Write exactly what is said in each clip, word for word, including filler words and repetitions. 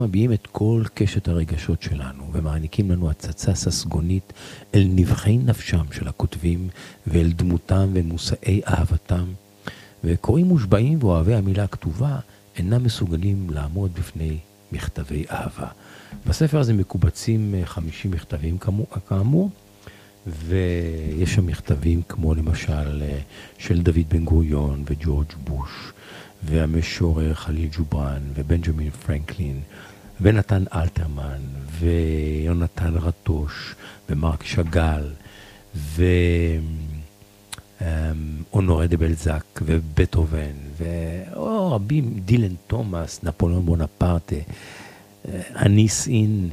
מביעים את כל קשת הרגשות שלנו ומעניקים לנו הצצה ססגונית אל נבחי נפשם של הכותבים ואל דמותם ומושאי אהבתם, וקוראים מושבעים ואוהבי המילה הכתובה אינם מסוגלים לעמוד בפני מכתבי אהבה. בספר הזה מקובצים חמישים מכתבים כאמור, ויש שם מכתבים כמו למשל של דוד בן גוריון וג'ורג' בוש והמשורר חליל ג'ובראן ובנג'מין פרנקלין ונתן אלתרמן ויונתן רטוש ומרק שאגאל ואונורי דה בלזק ובטהובן ורבים, דילן תומאס, נפוליאון בונפרטה, אניס אין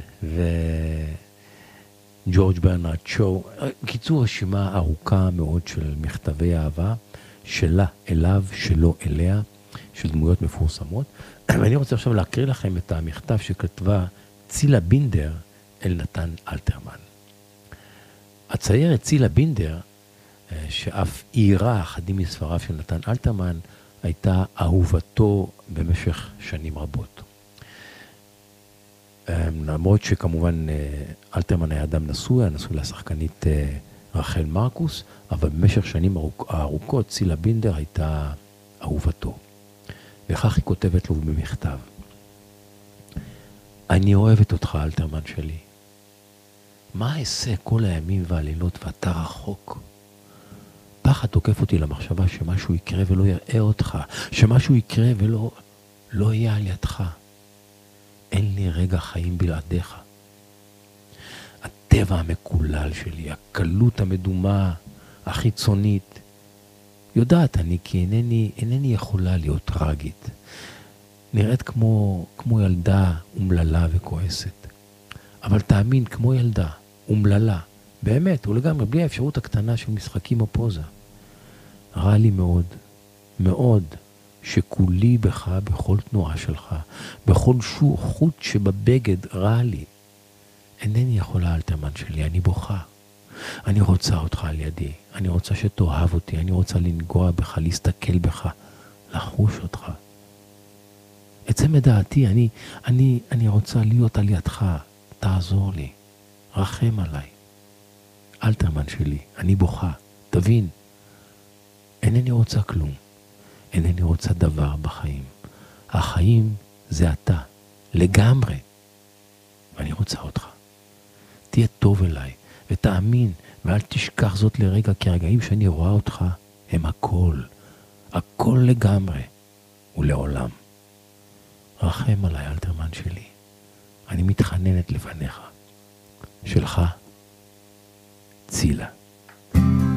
וג'ורג' ברנרד שו. קיצור, רשימה ארוכה מאוד של מכתבי אהבה שלה אליו, שלו אליה, של דמויות מפורסמות. ואני רוצה עכשיו להקריא לכם את המכתב שכתבה צילה בינדר אל נתן אלתרמן. הציירת צילה בינדר, שאף עירה אחדים מספריו של נתן אלתרמן, הייתה אהובתו במשך שנים רבות. למרות שכמובן אלתרמן היה אדם נשוי, היה נשוי לשחקנית רחל מרקוס, אבל במשך שנים ארוכות צילה בינדר הייתה אהובתו. וכך היא כותבת לו במכתב: אני אוהבת אותך, אלתרמן שלי. מה אעשה כל הימים והלילות ואתה רחוק? פחד תוקף אותי למחשבה שמשהו יקרה ולא יראה אותך, שמשהו יקרה ולא לא יהיה על ידך. אין לי רגע חיים בלעדיך. הטבע המקולל שלי, הקלות המדומה, החיצונית, יודעת אני כי אינני, אינני יכולה להיות טרגית. נראית כמו, כמו ילדה אומללה וכועסת. אבל תאמין, כמו ילדה אומללה, באמת, ולגמרי, בלי האפשרות הקטנה של משחקים או פוזה. רע לי מאוד, מאוד, שכולי בך בכל תנועה שלך, בכל שור חוט שבבגד רע לי. אינני יכולה, אלתרמן שלי, אני בוכה. אני רוצה אותך על ידי, אני רוצה שתאהב אותי, אני רוצה לנגוע בך, להסתכל בך, לחוש אותך. אצא מדעתי, אני, אני, אני רוצה להיות על ידך, תעזור לי, רחם עליי. אלתרמן שלי, אני בוכה, תבין, אינני רוצה כלום, אינני רוצה דבר בחיים. החיים זה אתה, לגמרי, ואני רוצה אותך. תהיה טוב אליי, ותאמין, ואל תשכח זאת לרגע, כי הרגעים שאני רואה אותך הם הכל, הכל לגמרי ולעולם. רחם עליי, אלתרמן שלי, אני מתחננת לפניך. שלך, צילה.